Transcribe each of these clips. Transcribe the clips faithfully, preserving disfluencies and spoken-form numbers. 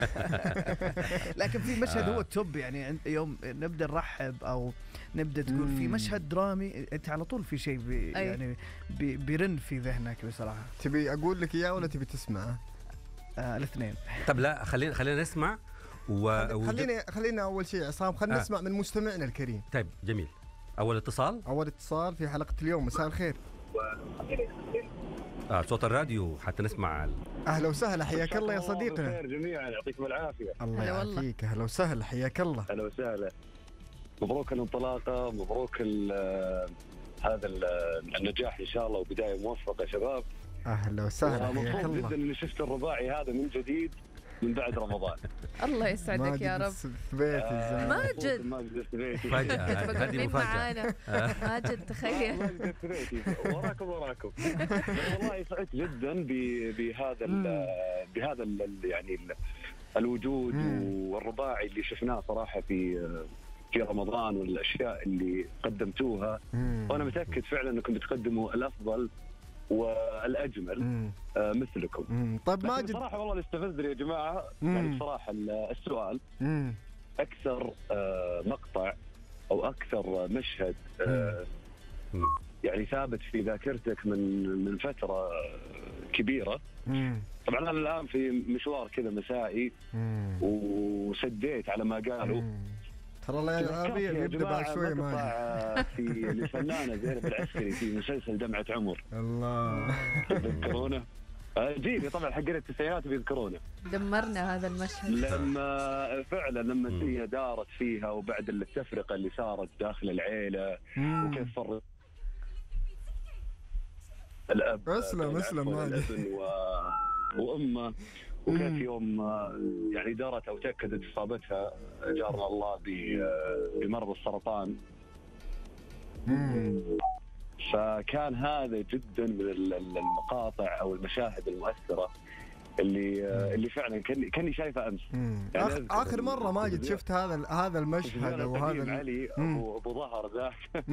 لكن في مشهد هو التوب يعني، يوم نبدا نرحب او نبدا تقول في مشهد درامي انت على طول في شيء بي يعني بي بيرن في ذهنك بصراحه. تبي اقول لك اياه ولا تبي تسمعه؟ آه الاثنين. طب لا خلينا خلينا نسمع و... خلينا خلينا اول شيء عصام خلينا آه. نسمع من مستمعنا الكريم. طيب جميل. اول اتصال اول اتصال في حلقه اليوم. مساء الخير. آه صوت الراديو حتى نسمع. اهلا وسهلا حياك الله يا صديقنا. خير جميعا يعطيكم العافيه. الله يعافيك. اهلا وسهلا حياك الله. اهلا وسهلا. مبروك الانطلاقه، مبروك هذا النجاح ان شاء الله وبدايه موفقه شباب. اهلا وسهلا حياك الله. مبسوط جدا اني شفت الرباعي هذا من جديد من بعد رمضان. الله يسعدك يا رب. ماجد ماجد فجأة هذه مفاجأة. ماجد تخيل. ماجد وراكم وراكم. والله سعدت جدا بهذا بهذا يعني الوجود والرباعي اللي شفناه صراحة في في رمضان والاشياء اللي قدمتوها، وانا متأكد فعلا انكم بتقدموا الافضل والأجمل آه مثلكم. طيب ماجد بصراحة والله اللي استفزني يا جماعة يعني بصراحة السؤال مم. أكثر آه مقطع أو أكثر مشهد آه يعني ثابت في ذاكرتك من من فترة كبيرة. مم. طبعا أنا الآن في مشوار كذا مسائي وسديت على ما قالوا. ترى الله يعافيك يبدأ بعد شوي مقطع في الفنانة زينب العسكري في مسلسل دمعة عمر. الله تذكرونه؟ جيلي طبعا حقين التسعينات بيذكرونه. دمرنا هذا المشهد لما فعلا لما هي دارت فيها وبعد التفرقة اللي صارت داخل العيلة وكيف فرق الأب اسلم اسلم الابن وأمه وكيف يوم يعني دارت أو تأكدت إصابتها جارنا الله بمرض السرطان. فكان هذا جدا من المقاطع أو المشاهد المؤثرة اللي اللي فعلا كني كني شايفه امس. يعني آخر مرة ماجد شفت هذا هذا المشهد او هذا علي ابو ابو ظهر ذاك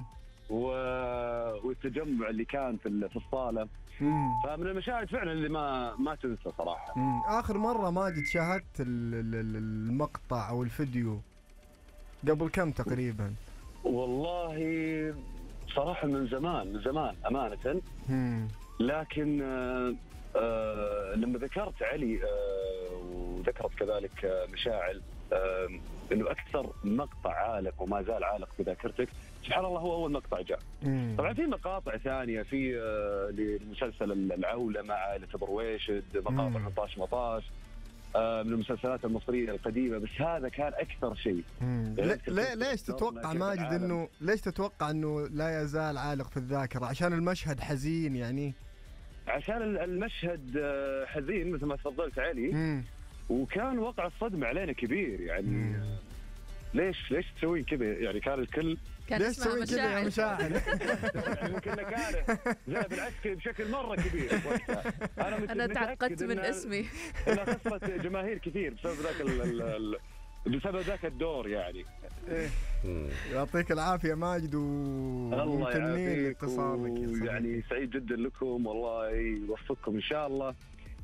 والتجمع اللي كان في في الصالة. فمن المشاهد فعلا اللي ما ما تنسى صراحة. مم. آخر مرة ماجد شاهدت المقطع أو الفيديو قبل كم تقريبا؟ والله صراحة من زمان من زمان أمانة. مم. لكن آه آه لما ذكرت علي آه وذكرت كذلك آه مشاعل آه إنه أكثر مقطع عالق وما زال عالق في ذاكرتك سبحان الله هو أول مقطع جاء. مم. طبعا في مقاطع ثانية في آه لمسلسل العولة مع عائلة برويشد مقاطع مطاش مطاش آه من المسلسلات المصرية القديمة، بس هذا كان أكثر شيء. يعني ليه ليش تتوقع ماجد إنه ليش تتوقع إنه لا يزال عالق في الذاكرة؟ عشان المشهد حزين يعني؟ عشان المشهد حزين مثل ما تفضلت علي. مم. وكان وقع الصدمة علينا كبير يعني. مم. ليش ليش تسوين كذا يعني؟ كان الكل كان ليش تسوين كذا يا مشاعل؟ يعني كنا كاره زينب العسكري بشكل مرة كبير وقتها. أنا, أنا تعقدت من اسمي. أنا خسرت جماهير كثير بسبب ذاك ال ال بسبب ذاك الدور يعني. يعطيك العافية ماجد وممتنين لاتصالك يعني سعيد جدا لكم والله يوفقكم إن شاء الله،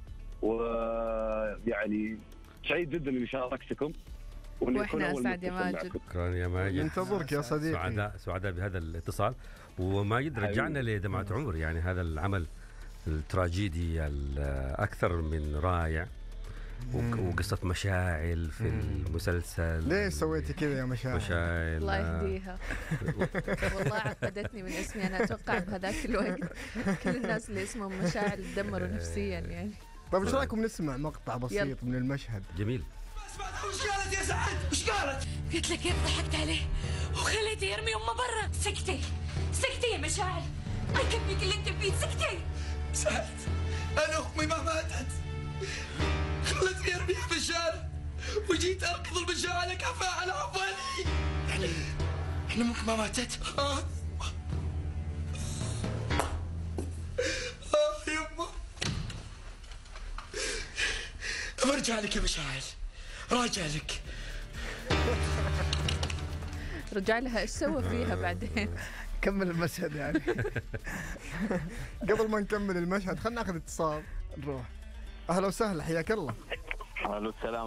ويعني سعيد جدا إني شاركتكم واحنا اسعد يا ماجد. شكرا يا ماجد. ننتظرك يا صديقي. سعداء سعداء بهذا الاتصال. وماجد رجعنا لدمعة عمر يعني هذا العمل التراجيدي الأكثر من رائع وقصة مشاعل في المسلسل. ليه سويتي كذا يا مشاعل؟ مشاعل الله يهديها. والله عقدتني من اسمي. أنا أتوقع بهذاك الوقت كل الناس اللي اسمهم مشاعل دمروا نفسيا يعني. طيب ايش رايكم نسمع مقطع بسيط يلا. من المشهد. جميل. وش قالت يا سعد؟ وش قالت؟ قلت لك كيف ضحكت عليه وخليته يرمي امه برا. سكتي سكتي يا مشاعل، اكملك اللي انت فيه. سكتي. سعد انا امي ما ماتت، خلتني ارميها في الشارع وجيت اركض المشاعل كفاء على عفواني. يعني يعني امك ما ماتت؟ اه اه يما برجع لك يا مشاعل، راجع لك. رجع لها ايش سوى فيها بعدين؟ كمل المشهد يعني. قبل ما نكمل المشهد خلنا ناخذ اتصال نروح. اهلا وسهلا حياك الله. الو السلام